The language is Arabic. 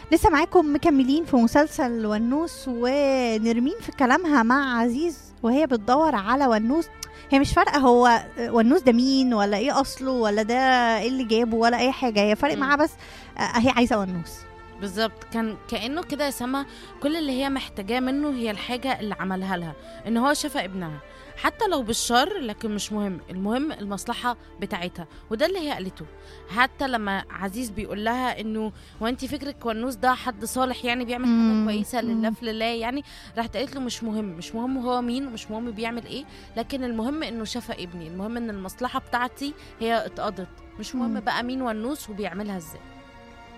لسه معاكم مكملين في مسلسل ونوس، ونرمين في كلامها مع عزيز وهي بتدور على ونوس. هي مش فارقة هو ونوس ده مين ولا ايه اصله ولا ده ايه اللي جابه ولا اي حاجة، هي فارق مم. معاها بس هي عايزة ونوس. بالظبط، كأنه كده يا سما، كل اللي هي محتاجاه منه هي الحاجة اللي عملها لها، ان هو شفى ابنها حتى لو بالشر، لكن مش مهم، المهم المصلحة بتاعتها. وده اللي هي قالته. حتى لما عزيز بيقول لها انه وانتي فكرك ونوس ده حد صالح، يعني بيعمل حاجة كويسة لله في لله، يعني راحت قالت له مش مهم هو مين، ومش مهم بيعمل ايه، لكن المهم انه شفى ابني، المهم ان المصلحة بتاعتي هي اتقضت، مش مهم مم. بقى مين ونوس وبيعملها ازاي.